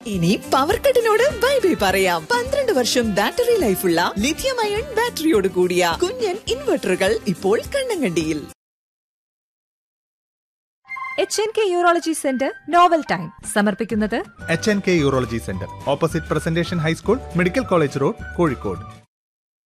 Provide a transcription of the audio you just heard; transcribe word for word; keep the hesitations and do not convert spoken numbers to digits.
ഇനി power കട്ടിനോട് bye bye പറയാം. പന്ത്രണ്ട് വർഷം ബാറ്ററി ലൈഫുള്ള ലിഥിയം അയൺ ബാറ്ററിയോട് കൂടിയ കുഞ്ഞൻ ഇൻവെർട്ടറുകൾ ഇപ്പോൾ കണ്ണങ്കണ്ടിയിൽ. H N K urology centre novel time സമർപ്പിക്കുന്നത് H N K urology centre, opposite presentation high school, medical college road, Kozhikode.